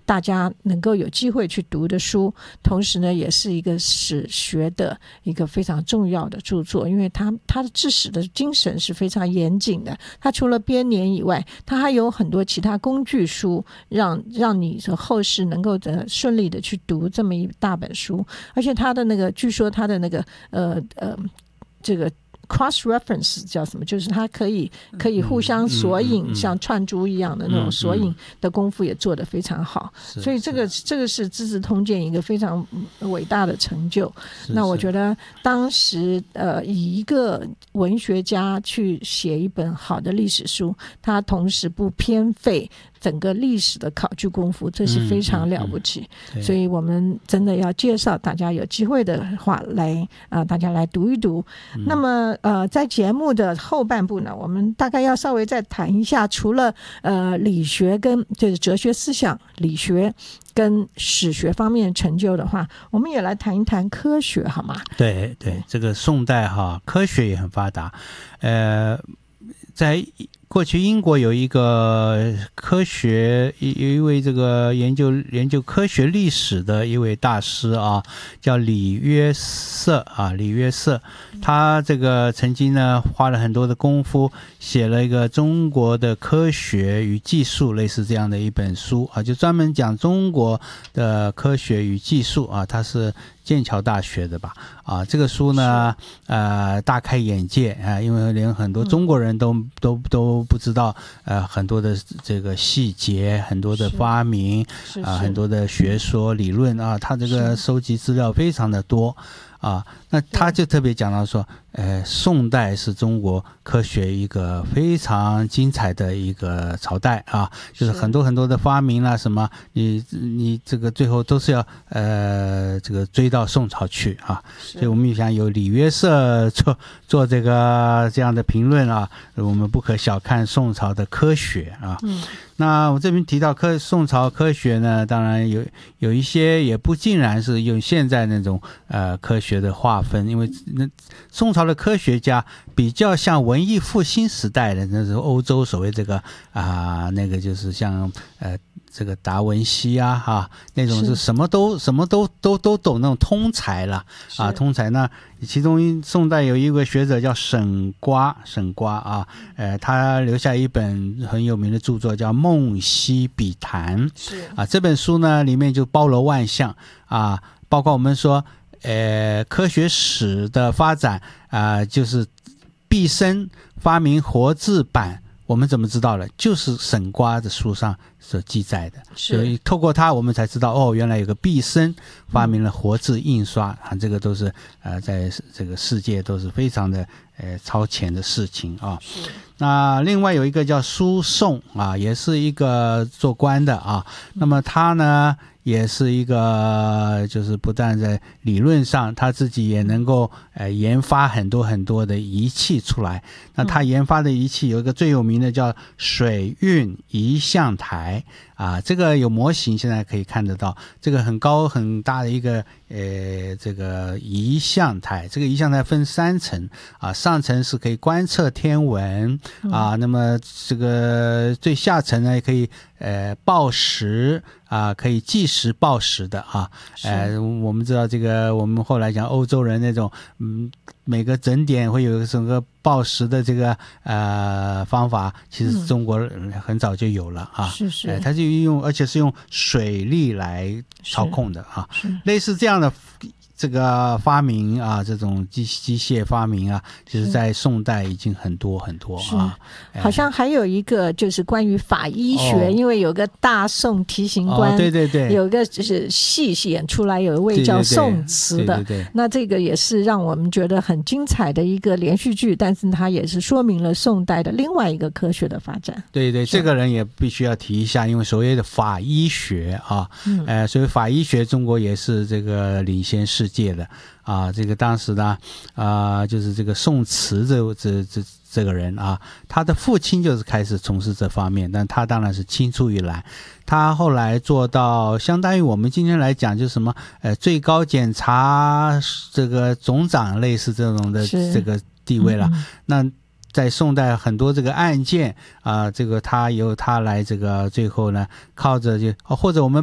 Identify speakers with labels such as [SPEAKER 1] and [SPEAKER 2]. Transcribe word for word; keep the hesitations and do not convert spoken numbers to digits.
[SPEAKER 1] 大家能够有机会去读的书，同时呢也是一个史学的一个非常重要的著作，因为它它的治史的精神是非常严谨的。它除了编年以外，它还有很多其他工具书，让让你的后世能够顺利的去读这么一大本书。而且它的那个，据说它的那个呃呃这个cross reference 叫什么，就是它可以可以互相索引、嗯嗯嗯、像串珠一样的那种索引的功夫也做得非常好、嗯嗯、所以这个这个是资治通鉴一个非常伟大的成就。那我觉得当时呃以一个文学家去写一本好的历史书，他同时不偏废整个历史的考据功夫，这是非常了不起、嗯嗯嗯、所以我们真的要介绍大家有机会的话来啊、呃，大家来读一读、嗯、那么呃，在节目的后半部呢，我们大概要稍微再谈一下，除了呃理学跟就是哲学思想、理学跟史学方面成就的话，我们也来谈一谈科学好吗？
[SPEAKER 2] 对对，这个宋代哈，科学也很发达，呃在过去英国有一个科学有一位这个研究研究科学历史的一位大师啊，叫李约瑟啊，李约瑟，他这个曾经呢花了很多的功夫写了一个中国的科学与技术类似这样的一本书啊，就专门讲中国的科学与技术啊，他是剑桥大学的吧啊，这个书呢呃大开眼界啊，因为连很多中国人都、嗯、都都不知道呃很多的这个细节，很多的发明啊，很多的学说理论啊，他这个收集资料非常的多啊。那他就特别讲到说呃宋代是中国科学一个非常精彩的一个朝代啊，就是很多很多的发明啦什么，你你这个最后都是要呃这个追到宋朝去啊。所以我们也想有李约瑟做做这个这样的评论啊，我们不可小看宋朝的科学啊。嗯，那我这边提到科宋朝科学呢，当然有有一些也不尽然是用现在那种呃科学的划分，因为那宋朝的科学家比较像文艺复兴时代的那时候欧洲所谓这个啊、呃、那个就是像呃这个达文西啊哈那种是什么都什么都都都懂那种通才了啊，通才呢。其中宋代有一位学者叫沈瓜，沈瓜啊，呃，他留下一本很有名的著作叫《梦溪笔谈》啊，这本书呢里面就包罗万象啊，包括我们说呃科学史的发展啊，就是毕生发明活字版。我们怎么知道了？就是沈瓜的书上所记载的，所以透过它我们才知道哦，原来有个毕生发明了活字印刷、嗯、啊，这个都是呃在这个世界都是非常的呃超前的事情啊。那另外有一个叫苏颂啊，也是一个做官的啊，那么他呢也是一个就是不但在理论上他自己也能够呃研发很多很多的仪器出来。那他研发的仪器有一个最有名的叫水运仪象台啊，这个有模型现在可以看得到，这个很高很大的一个呃这个仪象台，这个仪象台分三层啊，上层是可以观测天文啊，那么这个最下层呢可以呃报时啊，可以计时报时的啊，呃我们知道这个我们后来讲欧洲人那种嗯每个整点会有整个报时的这个呃方法，其实中国很早就有了啊，
[SPEAKER 1] 是是、
[SPEAKER 2] 呃，它就用而且是用水力来操控的啊，类似这样的这个发明啊，这种机机械发明啊，就是在宋代已经很多很多啊。
[SPEAKER 1] 好像还有一个就是关于法医学，哦、因为有个大宋提刑官，
[SPEAKER 2] 哦、对对对，
[SPEAKER 1] 有个就是戏演出来有一位叫宋慈的，
[SPEAKER 2] 对对对对对，
[SPEAKER 1] 那这个也是让我们觉得很精彩的一个连续剧，但是它也是说明了宋代的另外一个科学的发展。
[SPEAKER 2] 对对，这个人也必须要提一下，因为所谓的法医学啊，嗯、呃，所以法医学中国也是这个领先世界的啊，这个当时呢啊、呃，就是这个宋慈这这这这个人啊，他的父亲就是开始从事这方面，但他当然是青出于蓝，他后来做到相当于我们今天来讲就是什么呃最高检察这个总长类似这种的这个地位了，嗯、那。在宋代很多这个案件啊、呃，这个他由他来这个最后呢，靠着就或者我们